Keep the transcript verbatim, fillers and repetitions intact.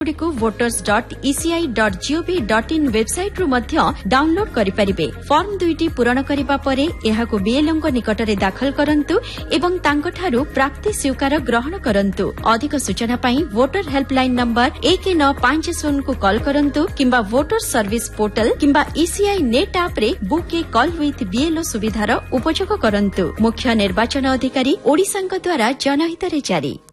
को voters dot E C I dot G O V dot in website रु मध्य download करि परिबे। Form दुईटी पूरण करिबा परे एहाको बीएलओ निकटरे दाखल करंतु एवं तांकठारु प्राप्ति स्वीकार ग्रहण करंतु। अधिक सूचना पई वोटर हेल्पलाइन नंबर एक नौ पांच शून्य को कॉल करंतु किंबा वोटर सर्विस पोर्टल किंबा ईसीआई नेट ऐप रे book A call with BLO सुविधार उपयोग करंतु। मुख्य निर्वाचन अधिकारी ओडिशांक द्वारा जनहित रे जारी।